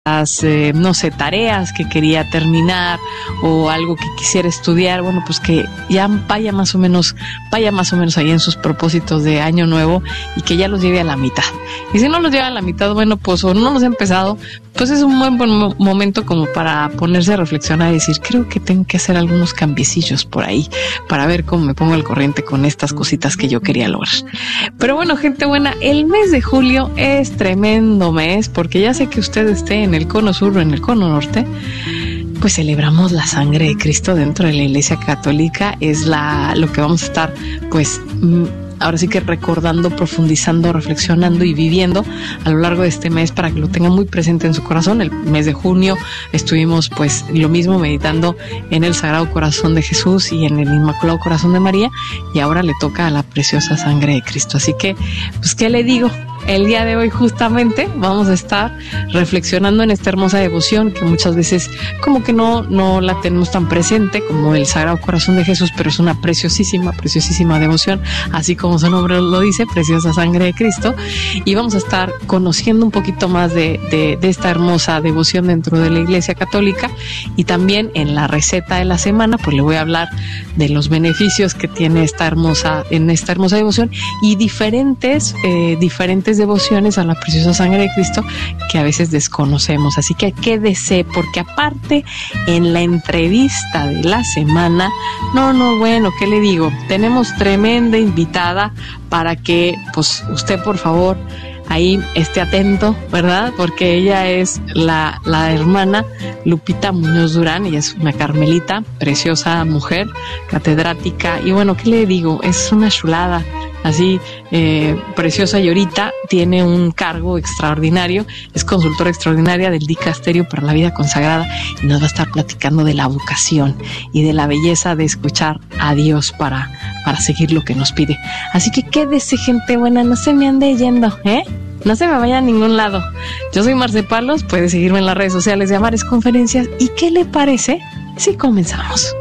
no sé, tareas que quería terminar o algo que quisiera estudiar, bueno, pues que ya vaya más o menos ahí en sus propósitos de año nuevo y que ya los lleve a la mitad. Y si no los lleva a la mitad, bueno, pues o no los he empezado, pues es un buen momento como para ponerse a reflexionar y decir, creo que tengo que hacer algunos cambiecillos por ahí para ver cómo me pongo al corriente con estas cositas que yo quería lograr. Pero bueno, gente buena, el mes de julio es tremendo mes porque ya sé que usted esté en el cono sur o en el cono norte, pues celebramos la sangre de Cristo dentro de la Iglesia Católica. Es lo que vamos a estar, pues, ahora sí que recordando, profundizando, reflexionando y viviendo a lo largo de este mes para que lo tengan muy presente en su corazón. El mes de junio estuvimos pues lo mismo meditando en el Sagrado Corazón de Jesús y en el Inmaculado Corazón de María, y ahora le toca a la preciosa sangre de Cristo. Así que, pues, ¿qué le digo? El día de hoy justamente vamos a estar reflexionando en esta hermosa devoción que muchas veces como que no la tenemos tan presente como el Sagrado Corazón de Jesús, pero es una preciosísima devoción, así como su nombre lo dice, preciosa sangre de Cristo. Y vamos a estar conociendo un poquito más de esta hermosa devoción dentro de la Iglesia Católica, y también en la receta de la semana pues le voy a hablar de los beneficios que tiene esta hermosa devoción y diferentes devociones a la preciosa sangre de Cristo que a veces desconocemos. Así que quédese, porque aparte en la entrevista de la semana, bueno, ¿qué le digo? Tenemos tremenda invitada para que pues usted por favor ahí esté atento, ¿verdad? Porque ella es la hermana Lupita Muñoz Durán. Ella es una carmelita, preciosa mujer, catedrática, y bueno, ¿qué le digo? Es una chulada, así preciosa, y ahorita tiene un cargo extraordinario, es consultora extraordinaria del Dicasterio para la Vida Consagrada, y nos va a estar platicando de la vocación y de la belleza de escuchar a Dios para seguir lo que nos pide. Así que quédese, gente buena, no se me ande yendo, no se me vaya a ningún lado. Yo soy Marce Palos, puede seguirme en las redes sociales de Amares Conferencias. ¿Y qué le parece si comenzamos?